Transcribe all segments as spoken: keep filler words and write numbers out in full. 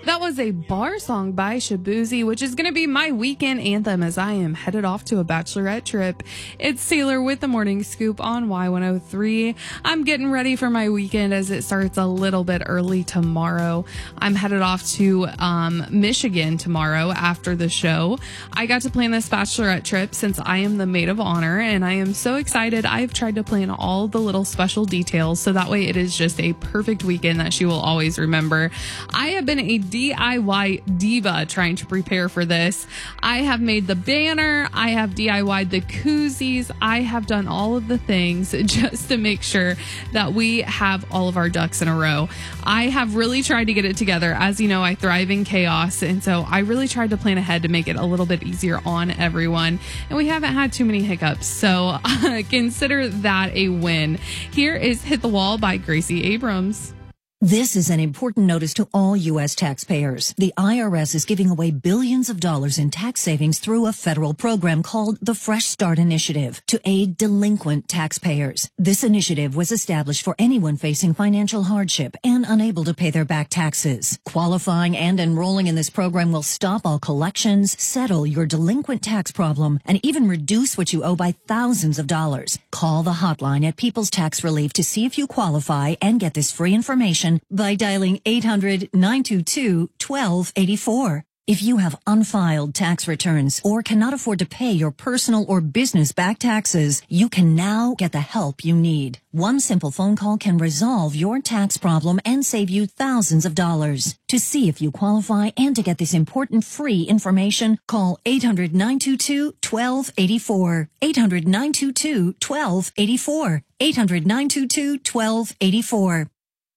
That was a bar song by Shabuzi, which is going to be my weekend anthem as I am headed off to a bachelorette trip. It's Taylor with the Morning Scoop on Y one oh three. I'm getting ready for my weekend as it starts a little bit early tomorrow. I'm headed off to um, Michigan tomorrow after the show. I got to plan this bachelorette trip since I am the maid of honor, and I am so excited. I've tried to plan all the little special details so that way it is just a perfect weekend that she will always remember. I have been a D I Y diva trying to prepare for this. I have made the banner. I have D I Y'd the koozies. I have done all of the things just to make sure that we have all of our ducks in a row. I have really tried to get it together. As you know, I thrive in chaos, and so I really tried to plan ahead to make it a little bit easier on everyone, and we haven't had too many hiccups, so uh, consider that a win. Here is Hit the Wall by Gracie Abrams. This is an important notice to all U S taxpayers. The I R S is giving away billions of dollars in tax savings through a federal program called the Fresh Start Initiative to aid delinquent taxpayers. This initiative was established for anyone facing financial hardship and unable to pay their back taxes. Qualifying and enrolling in this program will stop all collections, settle your delinquent tax problem, and even reduce what you owe by thousands of dollars. Call the hotline at People's Tax Relief to see if you qualify and get this free information by dialing eight hundred, nine two two, one two eight four. If you have unfiled tax returns or cannot afford to pay your personal or business back taxes, you can now get the help you need. One simple phone call can resolve your tax problem and save you thousands of dollars. To see if you qualify and to get this important free information, call eight hundred, nine two two, one two eight four. eight hundred, nine two two, one two eight four. eight hundred, nine two two, one two eight four.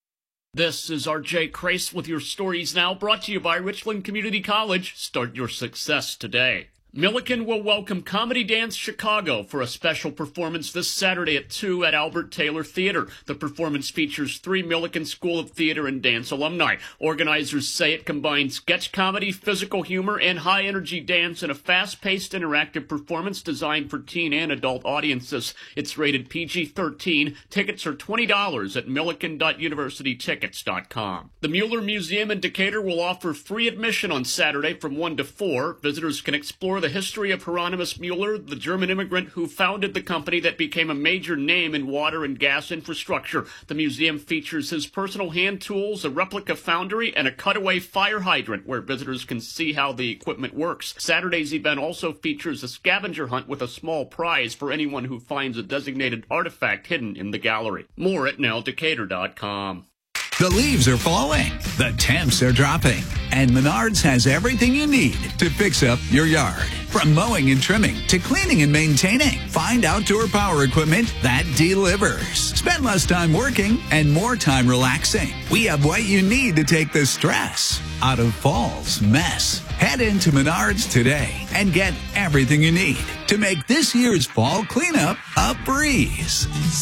This is R J Crace with your stories now, brought to you by Richland Community College. Start your success today. Milliken will welcome Comedy Dance Chicago for a special performance this Saturday at two at Albert Taylor Theater. The performance features three Milliken School of Theater and Dance alumni. Organizers say it combines sketch comedy, physical humor, and high-energy dance in a fast-paced interactive performance designed for teen and adult audiences. It's rated P G thirteen. Tickets are twenty dollars at milliken dot university tickets dot com. The Mueller Museum in Decatur will offer free admission on Saturday from one to four. Visitors can explore the history of Hieronymus Mueller, the German immigrant who founded the company that became a major name in water and gas infrastructure. The museum features his personal hand tools, a replica foundry, and a cutaway fire hydrant where visitors can see how the equipment works. Saturday's event also features a scavenger hunt with a small prize for anyone who finds a designated artifact hidden in the gallery. More at now decatur dot com. The leaves are falling, the temps are dropping, and Menards has everything you need to fix up your yard. From mowing and trimming to cleaning and maintaining, find outdoor power equipment that delivers. Spend less time working and more time relaxing. We have what you need to take the stress out of fall's mess. Head into Menards today and get everything you need to make this year's fall cleanup a breeze.